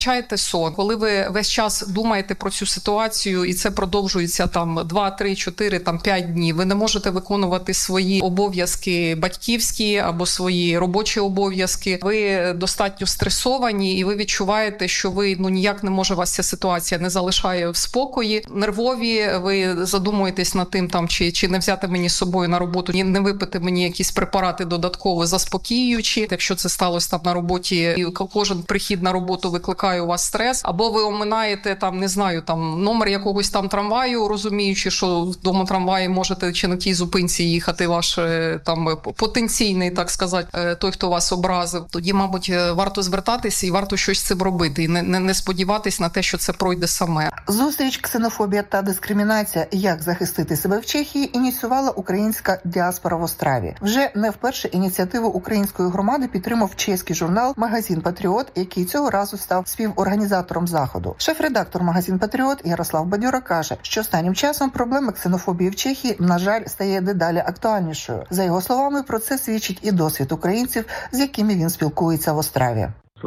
Чаєте сон, коли ви весь час думаєте про цю ситуацію, і це продовжується 2, 3, 4, 5 днів. Ви не можете виконувати свої обов'язки батьківські або свої робочі обов'язки. Ви достатньо стресовані, і ви відчуваєте, що ви ніяк не може, вас ця ситуація не залишає в спокої. Нервові, ви задумуєтесь над тим, чи не взяти мені з собою на роботу, не випити мені якісь препарати додатково заспокоюючі. Якщо це сталося на роботі, і кожен прихід на роботу викликає у вас стрес, або ви оминаєте номер якогось трамваю, розуміючи, що в тому трамваї можете чи на тій зупинці їхати ваш потенційний, так сказати, той, хто вас образив. Тоді, мабуть, варто звертатися і варто щось з цим робити, і не сподіватись на те, що це пройде саме. Зустріч «Ксенофобія та дискримінація. Як захистити себе в Чехії» ініціювала українська діаспора в Остраві. Вже не вперше ініціативу української громади підтримав чеський журнал «Магазин Патріот», який цього разу став співорганізатором заходу. Шеф-редактор «Магазин Патріот» Ярослав Бадьора каже, що останнім часом проблема ксенофобії в Чехії, на жаль, стає дедалі актуальнішою. За його словами, про це свідчить і досвід українців, з якими він спілкується в Остраві.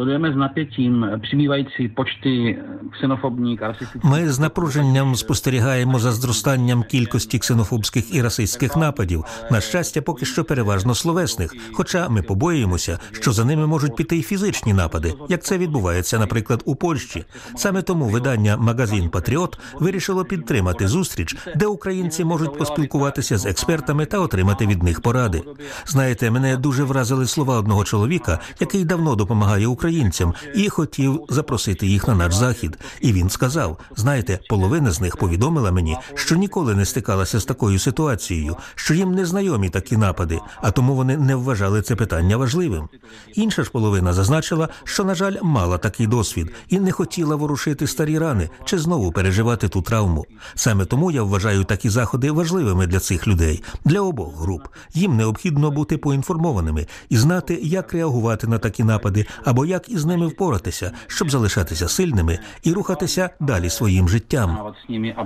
Ми з напруженням спостерігаємо за зростанням кількості ксенофобських і расистських нападів. На щастя, поки що переважно словесних. Хоча ми побоюємося, що за ними можуть піти й фізичні напади, як це відбувається, наприклад, у Польщі. Саме тому видання «Магазин Патріот» вирішило підтримати зустріч, де українці можуть поспілкуватися з експертами та отримати від них поради. Знаєте, мене дуже вразили слова одного чоловіка, який давно допомагає українцям і хотів запросити їх на наш захід. І він сказав, знаєте, половина з них повідомила мені, що ніколи не стикалася з такою ситуацією, що їм не знайомі такі напади, а тому вони не вважали це питання важливим. Інша ж половина зазначила, що, на жаль, мала такий досвід і не хотіла ворушити старі рани чи знову переживати ту травму. Саме тому я вважаю такі заходи важливими для цих людей, для обох груп. Їм необхідно бути поінформованими і знати, як реагувати на такі напади або як із ними впоратися, щоб залишатися сильними і рухатися далі своїм життям.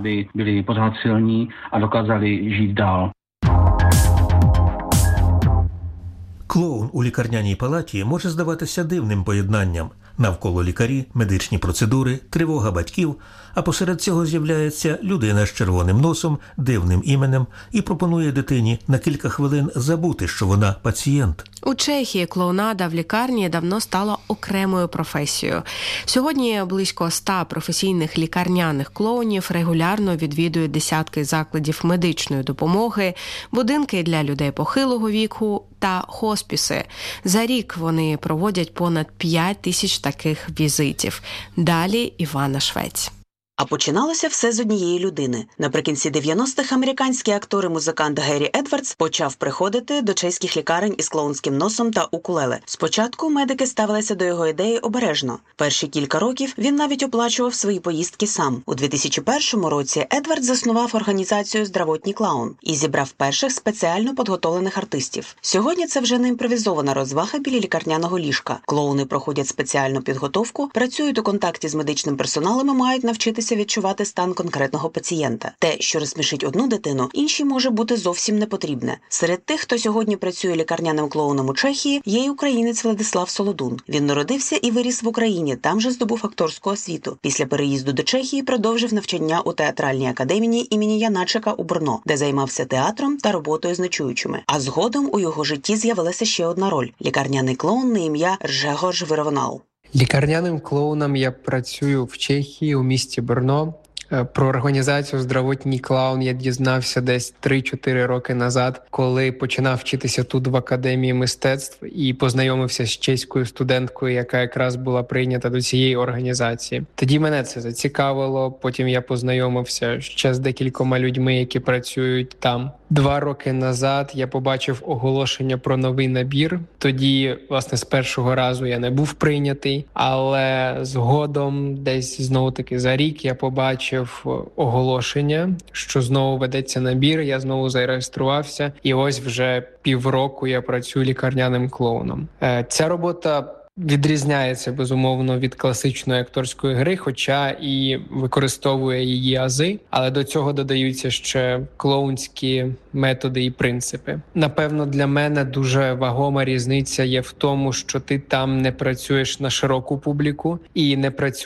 Клоун у лікарняній палаті може здаватися дивним поєднанням. Навколо лікарі, медичні процедури, тривога батьків, а посеред цього з'являється людина з червоним носом, дивним іменем і пропонує дитині на кілька хвилин забути, що вона пацієнт. У Чехії клоунада в лікарні давно стала окремою професією. Сьогодні близько 100 професійних лікарняних клоунів регулярно відвідують десятки закладів медичної допомоги, будинки для людей похилого віку та хоспіси. За рік вони проводять понад 5 тисяч таких візитів. Далі Івана Швець. А починалося все з однієї людини. Наприкінці 90-х американський актор і музикант Гері Едвардс почав приходити до чеських лікарень із клоунським носом та укулеле. Спочатку медики ставилися до його ідеї обережно. Перші кілька років він навіть оплачував свої поїздки сам. У 2001 році Едвардс заснував організацію «Здравотній клаун» і зібрав перших спеціально підготовлених артистів. Сьогодні це вже не імпровізована розвага біля лікарняного ліжка. Клоуни проходять спеціальну підготовку, працюють у контакті з медичним персоналом і мають навчитися відчувати стан конкретного пацієнта. Те, що розсмішить одну дитину, іншій може бути зовсім не потрібне. Серед тих, хто сьогодні працює лікарняним клоуном у Чехії, є й українець Владислав Солодун. Він народився і виріс в Україні, там же здобув акторську освіту. Після переїзду до Чехії продовжив навчання у театральній академії імені Яначика у Брно, де займався театром та роботою з нечуючими. А згодом у його житті з'явилася ще одна роль – лікарняний клоун на ім'я Ржегорж Вировнал. Лікарняним клоуном я працюю в Чехії, у місті Брно. Про організацію «Здравотній клаун» я дізнався десь 3-4 роки назад, коли починав вчитися тут в Академії мистецтв і познайомився з чеською студенткою, яка якраз була прийнята до цієї організації. Тоді мене це зацікавило, потім я познайомився ще з декількома людьми, які працюють там. 2 роки назад я побачив оголошення про новий набір. Тоді, власне, з першого разу я не був прийнятий, але згодом, десь знову-таки за рік, я побачив оголошення, що знову ведеться набір, я знову зареєструвався, і ось вже півроку я працюю лікарняним клоуном. Ця робота відрізняється, безумовно, від класичної акторської гри, хоча і використовує її ази, але до цього додаються ще клоунські методи і принципи. Напевно, для мене дуже вагома різниця є в тому, що ти там не працюєш на широку публіку і не працюєш